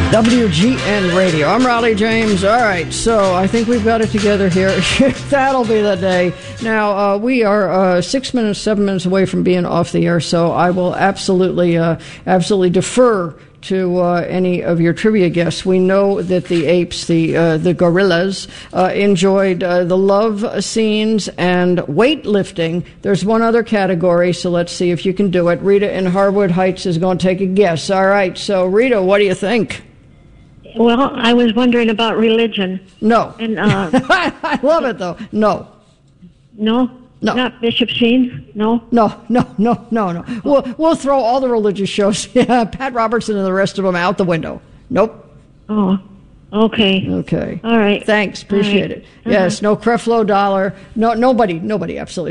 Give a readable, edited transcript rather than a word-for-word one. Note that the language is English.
WGN Radio. I'm Raleigh James. All right, so I think we've got it together here. That'll be the day. Now, we are 7 minutes away from being off the air, so I will absolutely defer to any of your trivia guests. We know that the apes, the gorillas, enjoyed the love scenes and weightlifting. There's one other category, so let's see if you can do it. Rita in Harwood Heights is going to take a guess. All right, so Rita, what do you think? Well, I was wondering about religion. No. And I love it, though. No. No? No. Not Bishop Sheen? No? No. We'll throw all the religious shows, Pat Robertson and the rest of them out the window. Nope. Oh, okay. Okay. All right. Thanks. Appreciate it. Yes, no Creflo Dollar. No, nobody absolutely.